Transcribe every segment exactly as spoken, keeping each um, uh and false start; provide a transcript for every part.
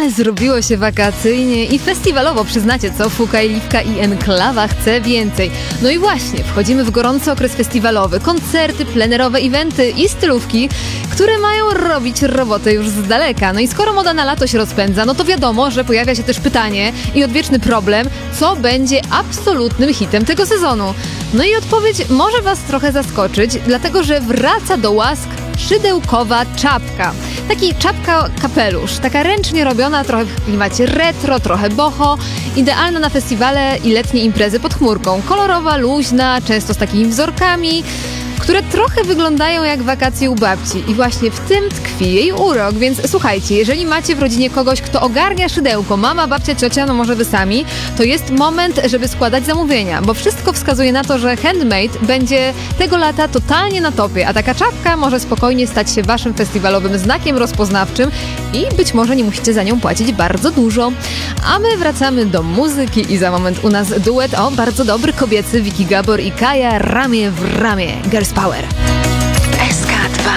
Ale zrobiło się wakacyjnie i festiwalowo, przyznacie co? Fuka i Liwka i Enklawa chce więcej. No i właśnie, wchodzimy w gorący okres festiwalowy. Koncerty, plenerowe eventy i stylówki, które mają robić robotę już z daleka. No i skoro moda na lato się rozpędza, no to wiadomo, że pojawia się też pytanie i odwieczny problem, co będzie absolutnym hitem tego sezonu. No i odpowiedź może was trochę zaskoczyć, dlatego że wraca do łask szydełkowa czapka. Taki czapka kapelusz, taka ręcznie robiona, trochę w klimacie retro, trochę boho, idealna na festiwale i letnie imprezy pod chmurką. Kolorowa, luźna, często z takimi wzorkami, które trochę wyglądają jak wakacje u babci. I właśnie w tym tkwi jej urok, więc słuchajcie, jeżeli macie w rodzinie kogoś, kto ogarnia szydełko, mama, babcia, ciocia, no może wy sami, to jest moment, żeby składać zamówienia, bo wszystko wskazuje na to, że handmade będzie tego lata totalnie na topie, a taka czapka może spokojnie stać się waszym festiwalowym znakiem rozpoznawczym i być może nie musicie za nią płacić bardzo dużo. A my wracamy do muzyki i za moment u nas duet, o, bardzo dobry kobiecy, Vicky Gabor i Kaja, ramię w ramię. Girls Power. S K dwa.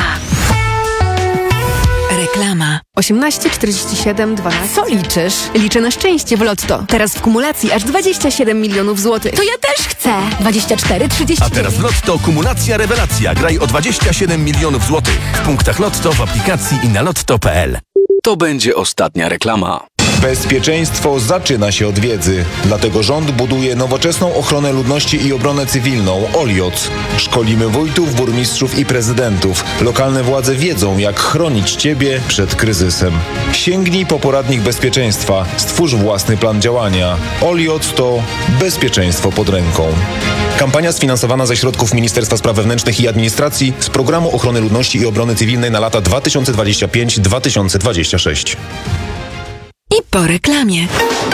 Reklama. osiemnaście czterdzieści siedem dwanaście. Co liczysz? Liczę na szczęście w Lotto. Teraz w kumulacji aż dwadzieścia siedem milionów złotych. To ja też chcę. dwadzieścia cztery trzydzieści. A teraz w Lotto kumulacja rewelacja. Graj o dwadzieścia siedem milionów złotych. W punktach Lotto, w aplikacji i na lotto kropka p l. To będzie ostatnia reklama. Bezpieczeństwo zaczyna się od wiedzy. Dlatego rząd buduje nowoczesną ochronę ludności i obronę cywilną O L I O C. Szkolimy wójtów, burmistrzów i prezydentów. Lokalne władze wiedzą, jak chronić Ciebie przed kryzysem. Sięgnij po poradnik bezpieczeństwa. Stwórz własny plan działania. O L I O C to bezpieczeństwo pod ręką. Kampania sfinansowana ze środków Ministerstwa Spraw Wewnętrznych i Administracji z Programu Ochrony Ludności i Obrony Cywilnej na lata dwa tysiące dwudziesty piąty do dwa tysiące dwudziestego szóstego. I po reklamie.